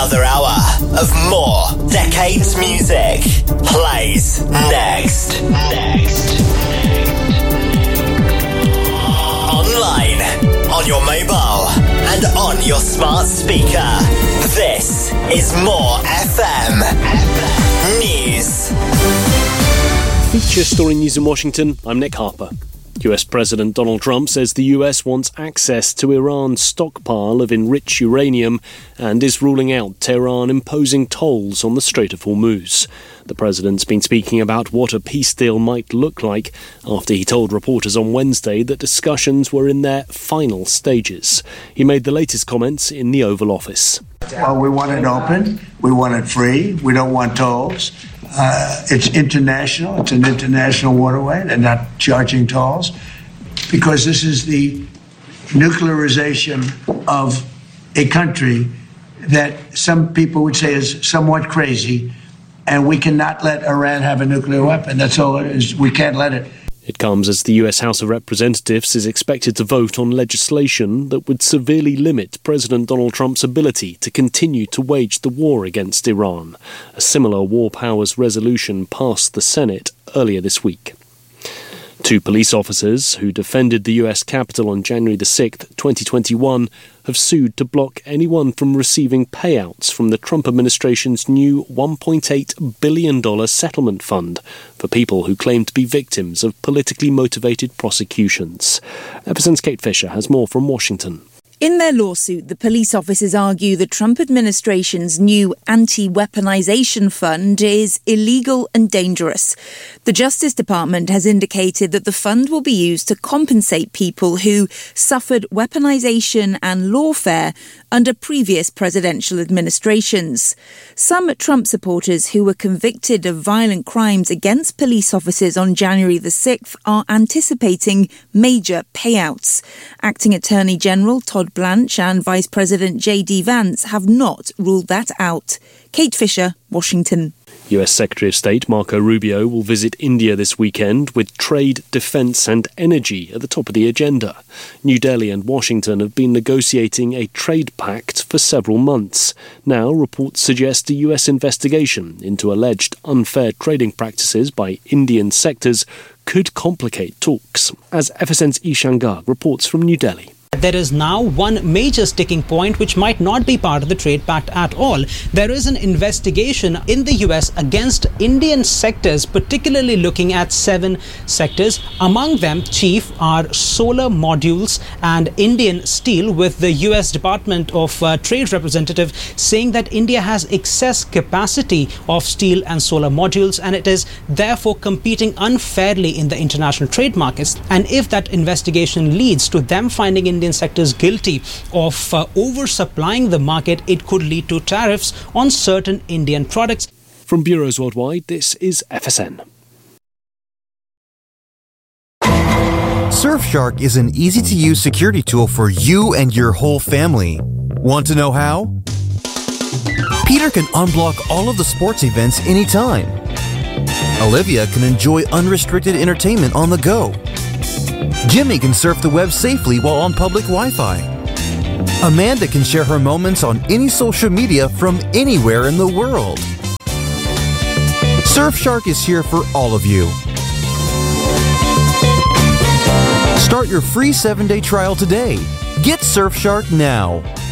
Another hour of more Decades music plays next. Online, on your mobile, and on your smart speaker. This is More FM News. Feature story news in Washington. I'm Nick Harper. US President Donald Trump says the US wants access to Iran's stockpile of enriched uranium and is ruling out Tehran imposing tolls on the Strait of Hormuz. The president's been speaking about what a peace deal might look like after he told reporters on Wednesday that discussions were in their final stages. He made the latest comments in the Oval Office. Well, we want it open. We want it free. We don't want tolls. It's international. It's an international waterway. They're not charging tolls because this is the nuclearization of a country that some people would say is somewhat crazy, and we cannot let Iran have a nuclear weapon. That's all it is. We can't let it. It comes as the US House of Representatives is expected to vote on legislation that would severely limit President Donald Trump's ability to continue to wage the war against Iran. A similar war powers resolution passed the Senate earlier this week. Two police officers who defended the US Capitol on January the 6th, 2021, have sued to block anyone from receiving payouts from the Trump administration's new $1.8 billion settlement fund for people who claim to be victims of politically motivated prosecutions. FSN's Kate Fisher has more from Washington. In their lawsuit, the police officers argue the Trump administration's new anti-weaponization fund is illegal and dangerous. The Justice Department has indicated that the fund will be used to compensate people who suffered weaponization and lawfare under previous presidential administrations. Some Trump supporters who were convicted of violent crimes against police officers on January the 6th are anticipating major payouts. Acting Attorney General Todd Blanche and Vice President J.D. Vance have not ruled that out. Kate Fisher, Washington. US Secretary of State Marco Rubio will visit India this weekend with trade, defence and energy at the top of the agenda. New Delhi and Washington have been negotiating a trade pact for several months. Now, reports suggest a US investigation into alleged unfair trading practices by Indian sectors could complicate talks, as FSN's Ishan Garg reports from New Delhi. There is now one major sticking point which might not be part of the trade pact at all. There is an investigation in the US against Indian sectors, particularly looking at 7 sectors. Among them, chief are solar modules and Indian steel, with the US Department of Trade representative saying that India has excess capacity of steel and solar modules and it is therefore competing unfairly in the international trade markets. And if that investigation leads to them finding Indian sectors guilty of oversupplying the market, it could lead to tariffs on certain Indian products. From bureaus worldwide, this is FSN. Surfshark is an easy-to-use security tool for you and your whole family. Want to know how? Peter can unblock all of the sports events anytime. Olivia can enjoy unrestricted entertainment on the go. Jimmy can surf the web safely while on public Wi-Fi. Amanda can share her moments on any social media from anywhere in the world. Surfshark is here for all of you. Start your free 7-day trial today. Get Surfshark now.